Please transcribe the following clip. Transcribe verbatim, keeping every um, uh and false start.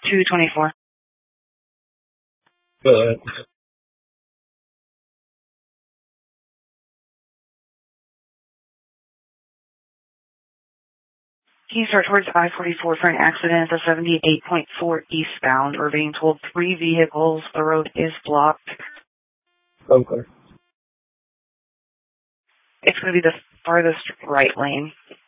two twenty-four. Go ahead. Can you start towards I forty-four for an accident at the seventy-eight point four eastbound? We're being told three vehicles. The road is blocked. Okay. It's going to be the farthest right lane.